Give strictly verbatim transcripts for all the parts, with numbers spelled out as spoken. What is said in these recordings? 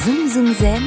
Zoom Zoom Zen,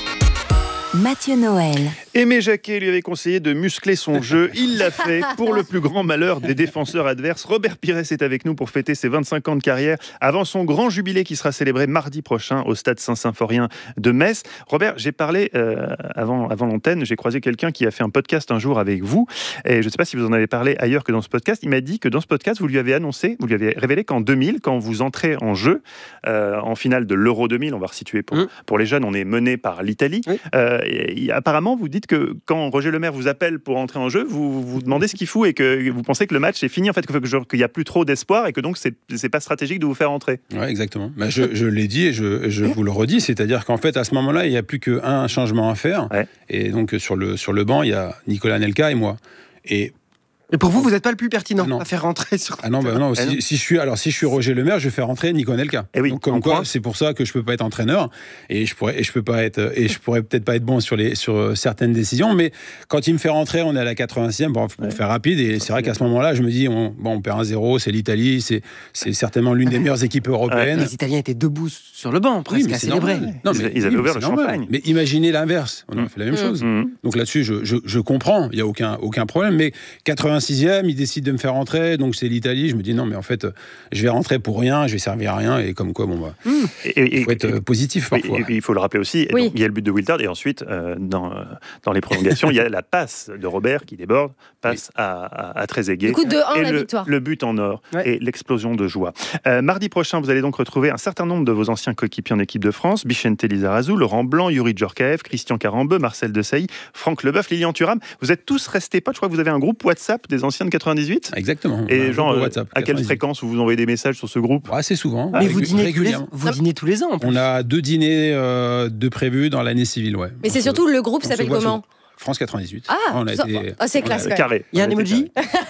Mathieu Noël. Aimé Jacquet lui avait conseillé de muscler son jeu. Il l'a fait pour le plus grand malheur des défenseurs adverses. Robert Pires est avec nous pour fêter ses vingt-cinq ans de carrière avant son grand jubilé qui sera célébré mardi prochain au stade Saint-Symphorien de Metz. Robert, j'ai parlé euh, avant, avant l'antenne, j'ai croisé quelqu'un qui a fait un podcast un jour avec vous et je ne sais pas si vous en avez parlé ailleurs que dans ce podcast. Il m'a dit que dans ce podcast, vous lui avez annoncé, vous lui avez révélé qu'en deux mille, quand vous entrez en jeu, euh, en finale de l'Euro deux mille, on va resituer pour, mmh. pour les jeunes, on est mené par l'Italie. Oui. Euh, et, et, apparemment, vous dites que quand Roger Lemaire vous appelle pour entrer en jeu, vous vous demandez ce qu'il fout et que vous pensez que le match est fini, en fait, qu'il n'y a plus trop d'espoir et que donc c'est, c'est pas stratégique de vous faire entrer. Oui, exactement. Ben, je, je l'ai dit et je, je vous le redis, c'est-à-dire qu'en fait, à ce moment-là, il n'y a plus qu'un changement à faire. Ouais. Et donc, sur le, sur le banc, il y a Nicolas Anelka et moi. Et Et pour vous, vous n'êtes pas le plus pertinent ah à faire rentrer sur. Ah non, bah non. Si, si je suis, alors si je suis Roger Lemaire, je vais faire rentrer Nico Anelka. Et oui, donc comme quoi, c'est pour ça que je peux pas être entraîneur et je pourrais, et je peux pas être, et je pourrais peut-être pas être bon sur les, sur certaines décisions. Mais quand il me fait rentrer, on est à la quatre-vingtième, bon, pour ouais. faire rapide. Et c'est vrai qu'à ce moment-là, je me dis, on, bon, on perd un zéro, c'est l'Italie, c'est, c'est certainement l'une des meilleures équipes européennes. Les Italiens étaient debout sur le banc, presque, oui, à célébrer. Non, mais ils avaient oui, ouvert le normal. champagne. Mais imaginez l'inverse, on a mmh. fait la même mmh. chose. Mmh. Donc là-dessus, je, je, je comprends, il y a aucun, aucun problème. Mais quatre-vingt-sixième, il décide de me faire rentrer, donc c'est l'Italie. Je me dis non, mais en fait, je vais rentrer pour rien, je vais servir à rien, et comme quoi, bon, bah, mmh. il faut être et, positif parfois. Et, et, et il faut le rappeler aussi, oui. donc, il y a le but de Wiltord, et ensuite, euh, dans, dans les prolongations, il y a la passe de Robert qui déborde, passe oui. à, à, à Trezeguet. Du coup, deux un, et la le, victoire. Le but en or, ouais. et l'explosion de joie. Euh, mardi prochain, vous allez donc retrouver un certain nombre de vos anciens coéquipiers en équipe de France, Bichente Lizarazu, Laurent Blanc, Yuri Djorkaeff, Christian Carambeu, Marcel Desailly, Franck Leboeuf, Lilian Thuram. Vous êtes tous restés potes, je crois que vous avez un groupe WhatsApp des anciens de quatre-vingt-dix-huit. Exactement. Et genre, euh, WhatsApp, à quelle fréquence vous envoyez des messages sur ce groupe? Assez souvent. Mais vous dînez régulièrement. Vous dînez tous les ans en plus. On a deux dîners euh, de prévus dans l'année civile, ouais. Mais on c'est se, surtout le groupe s'appelle comment souvent. France quatre-vingt-dix-huit. Ah, on a été, oh, c'est classe. Carré. Il y a un emoji.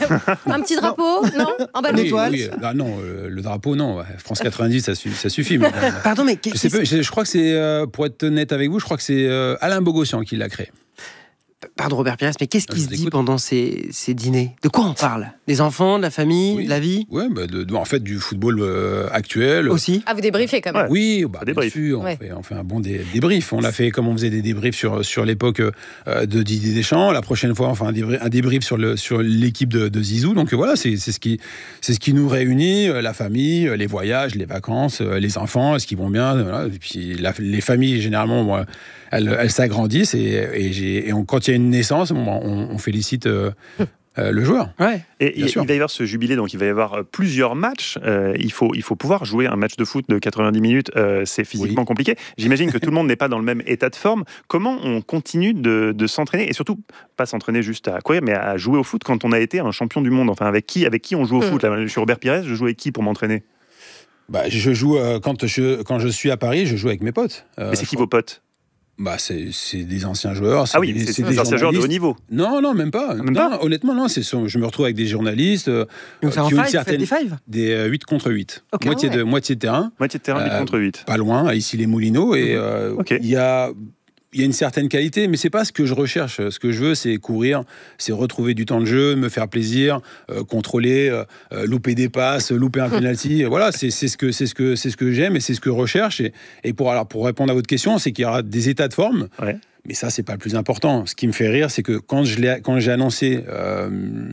Un petit drapeau, non, non En bas de l'étoile. Oui, oui. Ah non, euh, le drapeau, non. France quatre-vingt-dix, ça, su- ça suffit. Mais, euh, Pardon, mais je, sais pas, je, je crois que c'est, euh, pour être honnête avec vous, je crois que c'est euh, Alain Bogossian qui l'a créé. Pardon Robert Pires, mais qu'est-ce qui se dit pendant ces, ces dîners? De quoi on parle? Des enfants, de la famille, oui. de la vie? Oui, bah de, de, en fait du football euh, actuel. Aussi. Ah, vous débriefez quand même? Ouais. Oui, bah, bien débrief. sûr, ouais. on, fait, on fait un bon dé, débrief. On l'a fait comme on faisait des débriefs sur, sur l'époque euh, de Didier Deschamps. La prochaine fois, on fait un débrief, un débrief sur, le, sur l'équipe de, de Zizou. Donc voilà, c'est, c'est, ce qui, c'est ce qui nous réunit, la famille, les voyages, les vacances, les enfants, est-ce qu'ils vont bien, voilà. Et puis la, les familles, généralement, bon, elles, elles s'agrandissent et, et, j'ai, et on, quand il y a une naissance, bon, on, on félicite euh, euh, le joueur. Ouais. Et il, il va y avoir ce jubilé, donc il va y avoir plusieurs matchs. Euh, il, faut, il faut pouvoir jouer un match de foot de quatre-vingt-dix minutes, euh, c'est physiquement oui. compliqué. J'imagine que tout le monde n'est pas dans le même état de forme. Comment on continue de, de s'entraîner, et surtout, pas s'entraîner juste à courir, mais à jouer au foot quand on a été un champion du monde? Enfin, avec qui, avec qui on joue au mmh. foot là? Je suis Robert Pires, je joue avec qui pour m'entraîner? Bah, je joue, euh, quand, je, quand je suis à Paris, je joue avec mes potes. Euh, mais c'est qui vos potes? Bah c'est, c'est des anciens joueurs. Ah oui, des, c'est, c'est des, des anciens joueurs de haut niveau. Non, non, même pas. Même non, pas honnêtement, non. C'est, je me retrouve avec des journalistes euh, Donc qui en ont five, une certaine... Des fives Des euh, huit contre huit. Okay, moitié, ouais. de, moitié de terrain. Moitié de terrain, huit euh, contre huit. Pas loin, à Issy-les-Moulineaux. Et il euh, okay. y a... Il y a une certaine qualité, mais c'est pas ce que je recherche. Ce que je veux, c'est courir, c'est retrouver du temps de jeu, me faire plaisir, euh, contrôler, euh, louper des passes, louper un penalty. Voilà, c'est, c'est ce que c'est ce que c'est ce que j'aime et c'est ce que je recherche. Et, et pour alors pour répondre à votre question, c'est qu'il y aura des états de forme. Ouais. Mais ça, c'est pas le plus important. Ce qui me fait rire, c'est que quand je l'ai, quand j'ai annoncé euh,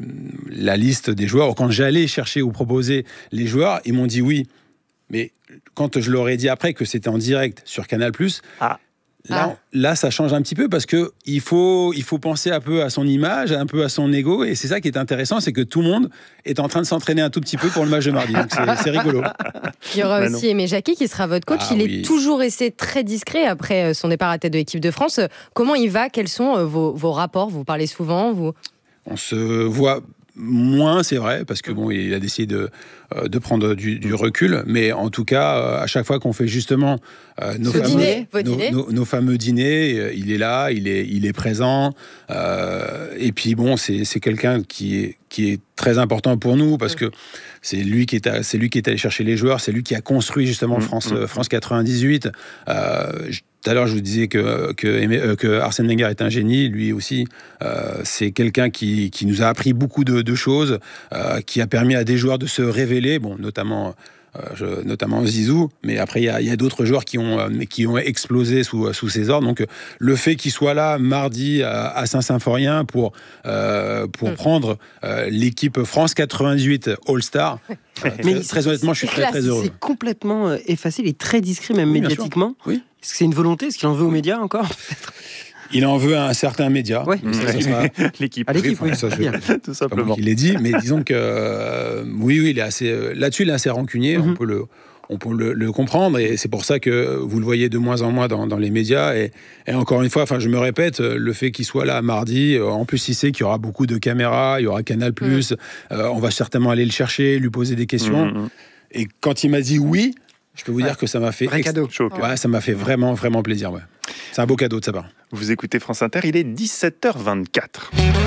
la liste des joueurs, ou quand j'allais chercher ou proposer les joueurs, ils m'ont dit oui. Mais quand je leur ai dit après que c'était en direct sur Canal+, ah. Là, ah. là, ça change un petit peu parce que il faut, il faut penser un peu à son image, un peu à son ego, et c'est ça qui est intéressant, c'est que tout le monde est en train de s'entraîner un tout petit peu pour le match de mardi. Donc c'est, c'est rigolo. Il y aura bah aussi Aimé Jacquet qui sera votre coach. Ah, il oui. est toujours resté très discret après son départ à tête de l'équipe de France. Comment il va? Quels sont vos, vos rapports? Vous parlez souvent vous... On se voit moins, c'est vrai, parce que bon, il a décidé de, euh, de prendre du, du recul, mais en tout cas, euh, à chaque fois qu'on fait justement euh, nos, fameux, dîner, nos, dîner. nos, nos fameux dîners, euh, il est là, il est, il est présent, euh, et puis bon, c'est, c'est quelqu'un qui est, qui est très important pour nous, parce que c'est lui qui est, à, c'est lui qui est allé chercher les joueurs, c'est lui qui a construit justement mmh, France, mmh. France quatre-vingt-dix-huit. Euh, Tout à l'heure, je vous disais que, que, euh, que Arsène Wenger est un génie. Lui aussi, euh, c'est quelqu'un qui, qui nous a appris beaucoup de, de choses, euh, qui a permis à des joueurs de se révéler, bon, notamment euh, je, notamment Zizou, mais après il y a, y a d'autres joueurs qui ont, euh, qui ont explosé sous, sous ses ordres. Donc le fait qu'il soit là mardi à, à Saint-Symphorien pour, euh, pour mmh. prendre euh, l'équipe France quatre-vingt-dix-huit All-Star, euh, mais très, très honnêtement, je suis très, très heureux. C'est complètement euh, effacé, il est très discret même oui, médiatiquement. Oui. Est-ce que c'est une volonté? Est-ce qu'il en veut aux médias encore? Il en veut à un certain média. Ouais, mmh. ça, ça sera... l'équipe. À l'équipe, oui. oui. Ça, je... Tout simplement. Il est dit, mais disons que euh, oui, oui, il est assez. Euh, là-dessus, il est assez rancunier. Mm-hmm. On peut le, on peut le, le comprendre, et c'est pour ça que vous le voyez de moins en moins dans, dans les médias. Et, et encore une fois, enfin, je me répète, le fait qu'il soit là mardi, euh, en plus, il sait qu'il y aura beaucoup de caméras, il y aura Canal+. Mm. Euh, on va certainement aller le chercher, lui poser des questions. Mm-hmm. Et quand il m'a dit oui, je peux vous ouais. dire que ça m'a fait vrai ex... cadeau. Ouais, ça m'a fait vraiment, vraiment plaisir. Ouais. C'est un beau cadeau de sa part. Vous écoutez France Inter, il est dix-sept heures vingt-quatre.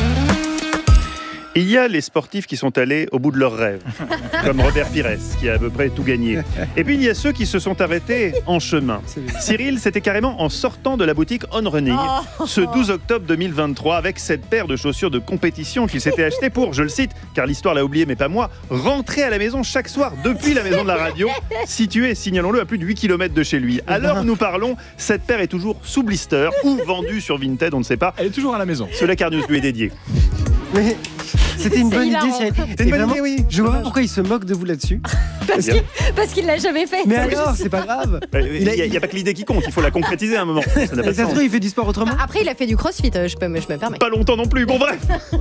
Il y a les sportifs qui sont allés au bout de leurs rêves, comme Robert Pires, qui a à peu près tout gagné. Et puis il y a ceux qui se sont arrêtés en chemin. Cyril, c'était carrément en sortant de la boutique On Running, ce douze octobre deux mille vingt-trois, avec cette paire de chaussures de compétition qu'il s'était acheté pour, je le cite, car l'histoire l'a oublié mais pas moi, rentrer à la maison chaque soir depuis la maison de la radio, située, signalons-le, à plus de huit kilomètres de chez lui. À l'heure où nous parlons, cette paire est toujours sous blister ou vendue sur Vinted, on ne sait pas. Elle est toujours à la maison. Cela Carnews lui est dédié. Mais c'était une bonne hilarant. idée. C'est une bonne vraiment, idée, oui. Je vois pourquoi il se moque de vous là-dessus. Parce qu'il, parce qu'il l'a jamais fait. Mais alors, c'est pas grave. Il n'y a, a pas que l'idée qui compte, il faut la concrétiser à un moment. Ça n'a pas de sens. Il fait du sport autrement. Après, il a fait du crossfit, je, peux, je me permets. Pas longtemps non plus, bon bref.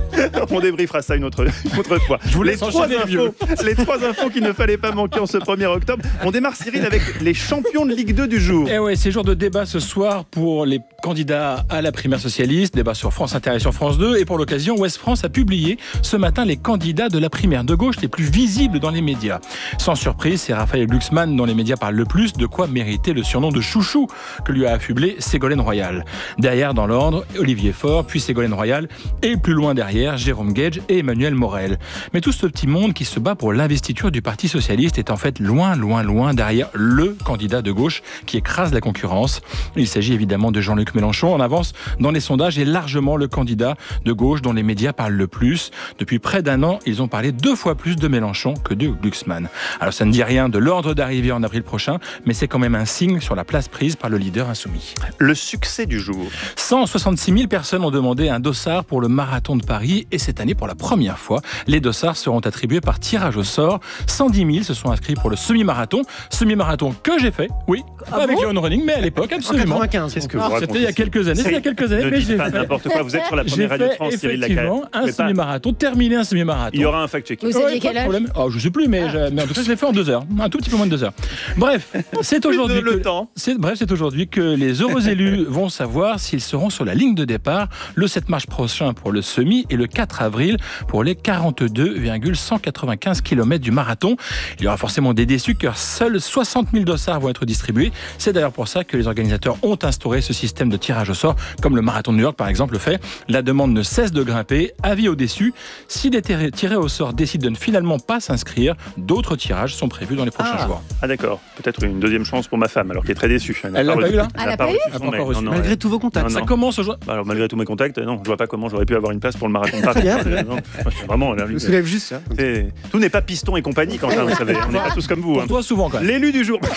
On débriefera ça une autre, une autre fois. Je vous les, laisse trois enchaîner, infos, les trois infos qu'il ne fallait pas manquer en ce premier octobre. On démarre, Cyril, avec les champions de Ligue deux du jour. Et ouais, c'est jour de débat ce soir pour les candidats à la primaire socialiste, débat sur France Inter et sur France deux. Et pour l'occasion, Ouest France a publié ce matin les candidats de la primaire de gauche les plus visibles dans les médias. Sans surprise, c'est Raphaël Glucksmann dont les médias parlent le plus, de quoi mériter le surnom de chouchou que lui a affublé Ségolène Royal. Derrière, dans l'ordre, Olivier Faure, puis Ségolène Royal, et plus loin derrière, Jérôme Gage et Emmanuel Morel. Mais tout ce petit monde qui se bat pour l'investiture du Parti socialiste est en fait loin, loin, loin derrière le candidat de gauche qui écrase la concurrence. Il s'agit évidemment de Jean-Luc Mélenchon, en avance dans les sondages et largement le candidat de gauche dont les médias parlent le plus. Depuis près d'un an, ils ont parlé deux fois plus de Mélenchon que de Glucksmann. Alors ça ne dit rien de l'ordre d'arrivée en avril prochain, mais c'est quand même un signe sur la place prise par le leader insoumis. Le succès du jour. cent soixante-six mille personnes ont demandé un dossard pour le marathon de Paris et cette année, pour la première fois, les dossards seront attribués par tirage au sort. cent dix mille se sont inscrits pour le semi-marathon. Semi-marathon que j'ai fait, oui, ah avec bon le on-running, mais à l'époque, absolument. En quatre-vingt-quinze. Qu'est-ce que vous C'était il y a quelques années, c'était il y a quelques années, ne mais dites j'ai pas fait. n'importe quoi, vous êtes sur la première J'ai radio de fait France, Cyril Lacaille. effectivement un semi-marathon, terminé un semi-marathon. Il y aura un fact-checking. Vous aviez quel âge? Oh, je sais plus, mais, je, mais en tout cas, je l'ai fait en deux heures, un tout petit peu moins de deux heures. Bref, c'est aujourd'hui le que, temps. C'est, bref, c'est aujourd'hui que les heureux élus vont savoir s'ils seront sur la ligne de départ le sept mars prochain pour le semi et le quatre avril pour les quarante-deux virgule cent quatre-vingt-quinze kilomètres du marathon. Il y aura forcément des déçus car seuls soixante mille dossards vont être distribués. C'est d'ailleurs pour ça que les organisateurs ont instauré ce système de tirage au sort, comme le marathon de New York par exemple le fait. La demande ne cesse de grimper. Avis aux déçus, si les tirés au sort décident de ne finalement pas s'inscrire, d'autres tirages sont prévus dans les prochains ah. jours. Ah d'accord, peut-être une deuxième chance pour ma femme, alors qu'elle est très déçue. Elle, elle l'a pas eu là. Elle l'a pas eu. Malgré elle... tous vos contacts. Non, non. Ça commence aujourd'hui. Bah, alors malgré tous mes contacts, non, je vois pas comment j'aurais pu avoir une place pour le marathon de Paris. non, vraiment, là, je me soulève juste ça. Tout n'est pas piston et compagnie, quand vous savez. On n'est pas tous comme vous. Pour hein. toi, souvent quand même. L'élu du jour.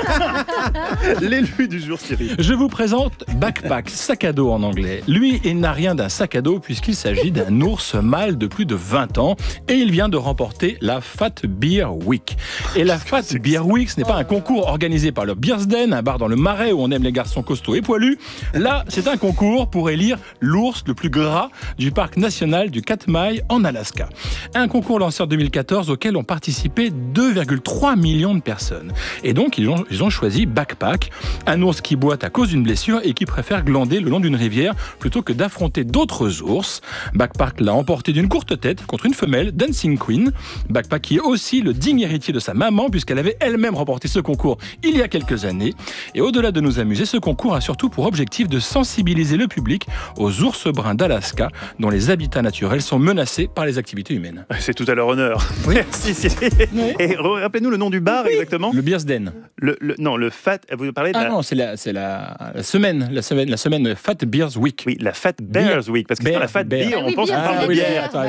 L'élu du jour, Cyril. Je vous présente Backpack, sac à dos en anglais. Lui, il n'a rien d'un sac à dos puisqu'il s'agit d'un ours mâle de plus de vingt ans et il vient de remporter la Fat Beer Week. Et la Fat Beer Week, ce n'est pas un concours organisé par le Beersden, un bar dans le Marais où on aime les garçons costauds et poilus. Là, c'est un concours pour élire l'ours le plus gras du parc national du Katmai en Alaska. Un concours lancé en deux mille quatorze auquel ont participé deux virgule trois millions de personnes. Et donc, ils ont, ils ont choisi Backpack, un ours qui boite à cause d'une blessure et qui préfère glander le long d'une rivière plutôt que d'affronter d'autres ours. Backpack l'a emporté d'une courte tête contre une femelle, Dancing Queen. Backpack qui est aussi le digne héritier de sa maman puisqu'elle avait elle-même remporté ce concours il y a quelques années. Et au-delà de nous amuser, ce concours a surtout pour objectif de sensibiliser le public aux ours bruns d'Alaska dont les habitats naturels sont menacés par les activités humaines. C'est tout à leur honneur. Oui. Merci Cyril. Oui. Et rappelez-nous le nom du bar oui. exactement. Le Beersden. Le, le, non, le Fat. Vous parlez de ah la... non, c'est la, c'est la, la semaine, la semaine, la semaine Fat Beers Week. Oui, la Fat Bears Week, parce que Bear, c'est pas la Fat Beer, on ah oui, pense qu'on ah, parle de oui, bière. Attends, oui,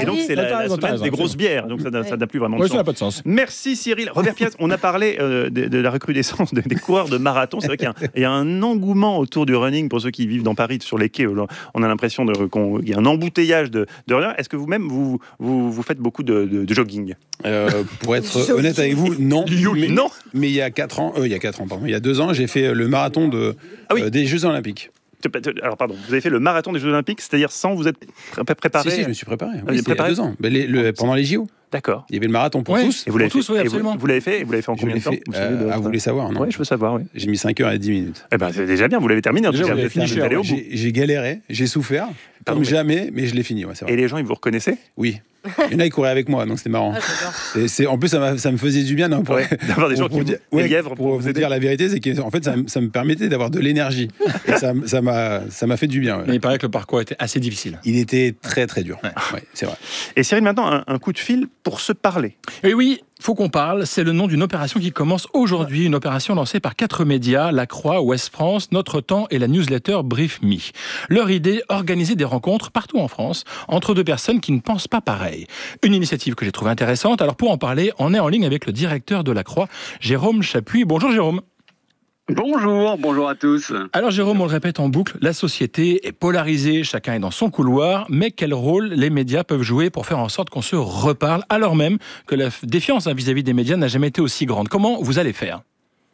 Et donc, c'est la, la raison, semaine raison, des grosses bières. Donc, ça n'a, ça n'a plus vraiment de Oui, sens. ça n'a pas de sens. Merci Cyril. Robert Pires, on a parlé euh, de, de la recrudescence de, des coureurs de marathon. C'est vrai qu'il y a, un, il y a un engouement autour du running pour ceux qui vivent dans Paris, sur les quais. On a l'impression de, qu'il y a un embouteillage de, de runners. Est-ce que vous-même, vous, vous, vous faites beaucoup de, de, de jogging? euh, Pour être honnête avec vous, non. Mais, mais, non. mais il y a quatre ans, euh, il y a quatre ans, pardon, il y a deux ans, j'ai fait le marathon de, ah oui. euh, des Jeux Olympiques. Alors pardon, vous avez fait le marathon des Jeux Olympiques, c'est-à-dire sans vous être préparé? Si, si, je me suis préparé. Oui, il y a deux ans, mais les, le, pendant les J O. D'accord. Il y avait le marathon pour ouais, tous. Et vous l'avez pour fait, tous, oui, absolument. Vous, vous l'avez fait, et vous l'avez fait en combien de temps? euh, Ah, vous voulez savoir, non? Oui, je veux savoir, oui. J'ai mis cinq heures et dix minutes. Eh ben, c'est déjà bien, vous l'avez terminé. En Déjà, tout cas, vous l'avez fini, fini, vous allez au bout. J'ai, j'ai galéré, j'ai souffert, Pardon, comme mais... jamais, mais je l'ai fini. Ouais, c'est vrai. Et les gens, ils vous reconnaissaient? Oui. Il y en a qui couraient avec moi, donc c'était marrant. Ah, et c'est, en plus, ça, m'a, ça me faisait du bien non, pour, ouais, d'avoir des gens pour, qui dire, vous, ouais, lièvres pour, pour pour vous vous aider. dire la vérité, c'est que en fait, ça, ça me permettait d'avoir de l'énergie. Et ça, ça, m'a, ça m'a fait du bien. Ouais. Mais il paraît que le parcours était assez difficile. Il était très très dur. Ouais. Ouais, c'est vrai. Et Cyril, maintenant, un, un coup de fil pour se parler. Et oui, faut qu'on parle, c'est le nom d'une opération qui commence aujourd'hui, une opération lancée par quatre médias, La Croix, Ouest France, Notre Temps et la newsletter Brief Me. Leur idée, organiser des rencontres partout en France entre deux personnes qui ne pensent pas pareil. Une initiative que j'ai trouvée intéressante. Alors pour en parler, on est en ligne avec le directeur de La Croix, Jérôme Chapuis. Bonjour Jérôme. Bonjour, bonjour à tous. Alors Jérôme, on le répète en boucle, la société est polarisée, chacun est dans son couloir, mais quel rôle les médias peuvent jouer pour faire en sorte qu'on se reparle, alors même que la défiance vis-à-vis des médias n'a jamais été aussi grande? Comment vous allez faire?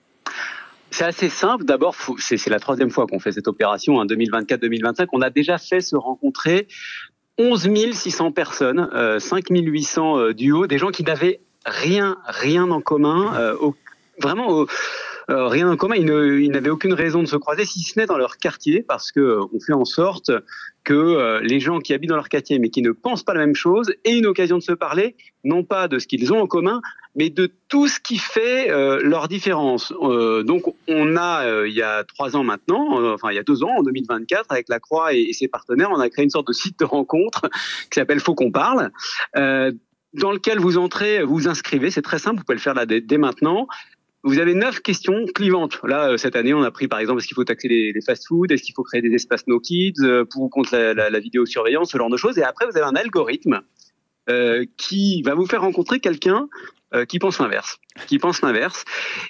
C'est assez simple. D'abord, c'est, c'est la troisième fois qu'on fait cette opération, hein, deux mille vingt-quatre deux mille vingt-cinq. On a déjà fait se rencontrer onze mille six cents personnes, euh, cinq mille huit cents euh, duos, des gens qui n'avaient rien, rien en commun, euh, au, vraiment... Au, Euh, rien en commun, ils, ne, ils n'avaient aucune raison de se croiser, si ce n'est dans leur quartier, parce que euh, on fait en sorte que euh, les gens qui habitent dans leur quartier, mais qui ne pensent pas la même chose, aient une occasion de se parler, non pas de ce qu'ils ont en commun, mais de tout ce qui fait euh, leur différence. Euh, donc, on a, euh, il y a trois ans maintenant, euh, enfin il y a deux ans, en deux mille vingt-quatre, avec La Croix et, et ses partenaires, on a créé une sorte de site de rencontre qui s'appelle Faut qu'on parle. Euh, dans lequel vous entrez, vous vous inscrivez, c'est très simple, vous pouvez le faire là dès, dès maintenant. Vous avez neuf questions clivantes. Là, cette année, on a pris, par exemple, est-ce qu'il faut taxer les, les fast-foods? Est-ce qu'il faut créer des espaces no kids pour ou contre la, la, la vidéosurveillance, ce genre de choses? Et après, vous avez un algorithme euh, qui va vous faire rencontrer quelqu'un euh, qui pense l'inverse. Qui pense l'inverse.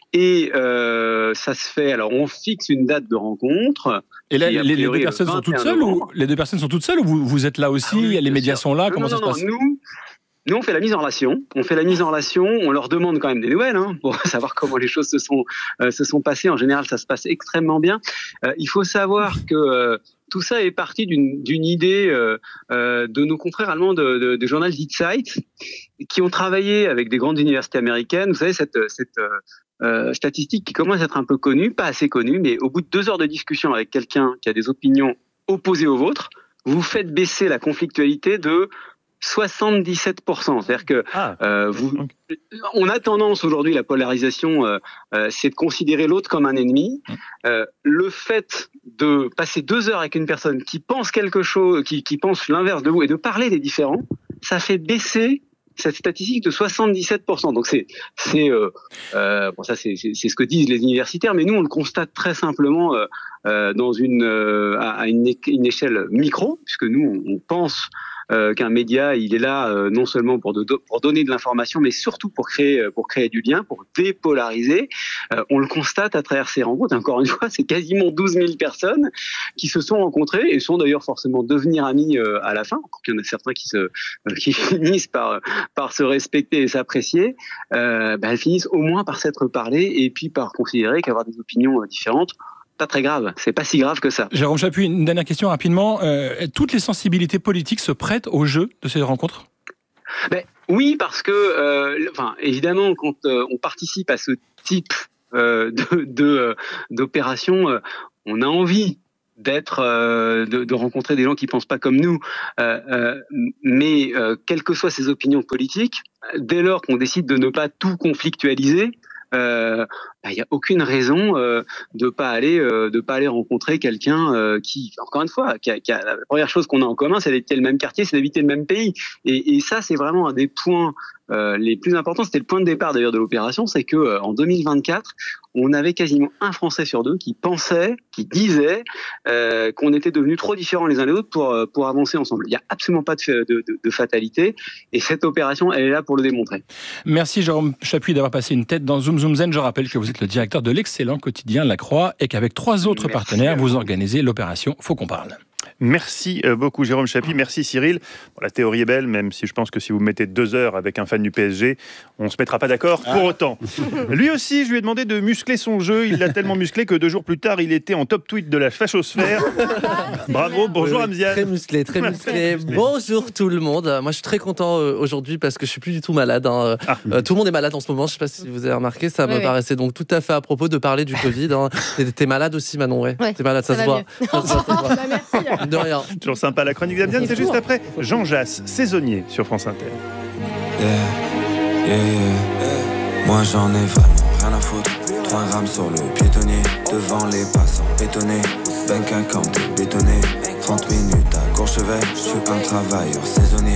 Et euh, ça se fait... Alors, on fixe une date de rencontre. Et là, les, les deux priori, personnes sont toutes seules ou les deux personnes sont toutes seules ou vous, vous êtes là aussi? Ah oui, les médias sûr. sont là. Non, comment non, ça non, se passe? Nous, Nous, on fait la mise en relation. On fait la mise en relation. On leur demande quand même des nouvelles, hein, pour savoir comment les choses se sont euh, se sont passées. En général, ça se passe extrêmement bien. Euh, il faut savoir que euh, tout ça est parti d'une d'une idée euh, euh, de nos confrères allemands de, de, de journal Die Zeit, qui ont travaillé avec des grandes universités américaines. Vous savez, cette cette euh, euh, statistique qui commence à être un peu connue, pas assez connue, mais au bout de deux heures de discussion avec quelqu'un qui a des opinions opposées aux vôtres, vous faites baisser la conflictualité de soixante-dix-sept pour cent. C'est-à-dire que ah, euh, vous, on a tendance aujourd'hui, la polarisation, euh, euh, c'est de considérer l'autre comme un ennemi. Euh, le fait de passer deux heures avec une personne qui pense quelque chose, qui, qui pense l'inverse de vous et de parler des différents, ça fait baisser cette statistique de soixante-dix-sept pour cent. Donc c'est, c'est, euh, euh, bon ça c'est, c'est, c'est ce que disent les universitaires, mais nous on le constate très simplement euh, euh, dans une, euh, à une, une échelle micro, puisque nous on, on pense Euh, qu'un média, il est là euh, non seulement pour, de, pour donner de l'information, mais surtout pour créer, pour créer du lien, pour dépolariser. Euh, on le constate à travers ces rencontres. Encore une fois, c'est quasiment douze mille personnes qui se sont rencontrées et sont d'ailleurs forcément devenir amis euh, à la fin. Encore qu'il y en a certains qui, se, euh, qui finissent par, par se respecter et s'apprécier. Euh, bah, elles finissent au moins par s'être parlées et puis par considérer qu'avoir des opinions euh, différentes, pas très grave, c'est pas si grave que ça. Jérôme Chapuis, une dernière question rapidement. Euh, toutes les sensibilités politiques se prêtent au jeu de ces rencontres ? Ben, oui, parce que, euh, enfin, évidemment, quand euh, on participe à ce type euh, de, de, euh, d'opération, euh, on a envie d'être, euh, de, de rencontrer des gens qui pensent pas comme nous. Euh, euh, mais euh, quelles que soient ces opinions politiques, dès lors qu'on décide de ne pas tout conflictualiser, il euh, bah, y a aucune raison euh, de pas aller euh, de pas aller rencontrer quelqu'un euh, qui, encore une fois, qui a, qui a, la première chose qu'on a en commun, c'est d'habiter le même quartier, c'est d'habiter le même pays, et, et ça c'est vraiment un des points euh, les plus importants, c'était le point de départ d'ailleurs de l'opération, c'est que euh, en deux mille vingt-quatre, on avait quasiment un Français sur deux qui pensait, qui disait euh, qu'on était devenus trop différents les uns les autres pour pour avancer ensemble. Il n'y a absolument pas de, de, de, de fatalité, et cette opération, elle est là pour le démontrer. Merci Jérôme Chapuis d'avoir passé une tête dans Zoom Zoom Zen. Je rappelle que vous êtes le directeur de l'excellent quotidien La Croix et qu'avec trois autres Merci. partenaires, vous organisez l'opération Faut qu'on parle. Merci beaucoup Jérôme Chapuis, merci Cyril. Bon, la théorie est belle, même si je pense que si vous mettez deux heures avec un fan du P S G, on ne se mettra pas d'accord pour ah. autant. Lui aussi, je lui ai demandé de muscler son jeu. Il l'a tellement musclé que deux jours plus tard, il était en top tweet de la fachosphère. Bravo, bonjour Amziane. Très musclé, très musclé. Bonjour tout le monde. Moi, je suis très content euh, aujourd'hui parce que je suis plus du tout malade. Hein. Ah. Euh, tout le monde est malade en ce moment. Je ne sais pas si vous avez remarqué, ça oui, me oui. paraissait donc tout à fait à propos de parler du Covid. Hein. T'es, t'es malade aussi, Manon, ouais. ouais. T'es malade, ça, ça se voit. Ça, ça, ça bah, merci. De rien. Toujours sympa la chronique d'Amziane, c'est juste après Jean Jass, saisonnier sur France Inter. Yeah, yeah, yeah. Moi j'en ai vraiment rien à foutre. Trois grammes sur le piétonnier, devant les passants bétonnés. Bank account bétonné, trente minutes à Courchevel. Je suis un travailleur saisonnier,